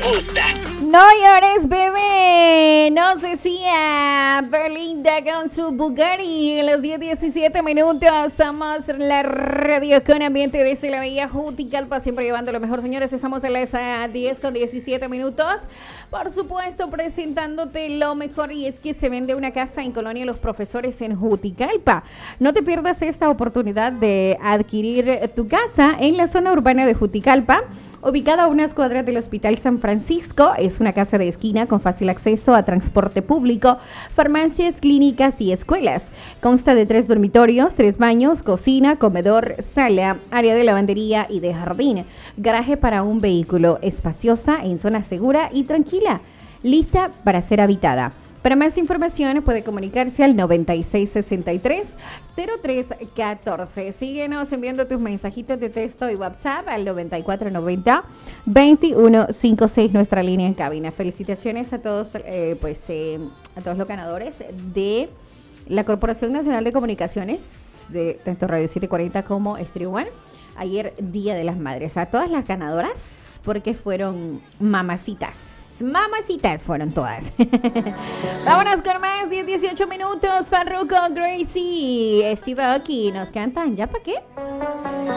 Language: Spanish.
gusta. No llores, bebé. Nos decía Belinda con su Bugatti. En los 10:17 minutos. Somos la radio con ambiente desde la Bella Juticalpa. Siempre llevando lo mejor, señores. Estamos en las 10:17 minutos. Por supuesto, presentándote lo mejor. Y es que se vende una casa en Colonia Los Profesores en Juticalpa. No te pierdas esta oportunidad de adquirir tu casa en la zona urbana de Juticalpa. Ubicada a unas cuadras del Hospital San Francisco, es una casa de esquina con fácil acceso a transporte público, farmacias, clínicas y escuelas. Consta de 3 dormitorios, 3 baños, cocina, comedor, sala, área de lavandería y de jardín. Garaje para un vehículo, espaciosa, en zona segura y tranquila, lista para ser habitada. Para más información puede comunicarse al 9663-0314. Síguenos enviando tus mensajitos de texto y WhatsApp al 9490-2156, nuestra línea en cabina. Felicitaciones a todos, a todos los ganadores de la Corporación Nacional de Comunicaciones, de tanto Radio 740 como Estéreo One. Ayer, Día de las Madres. A todas las ganadoras, porque fueron mamacitas. Mamacitas fueron todas. Vámonos con más, 10-18 minutos. Farruko, Gracie, Steve Aoki nos cantan. ¿Ya para qué?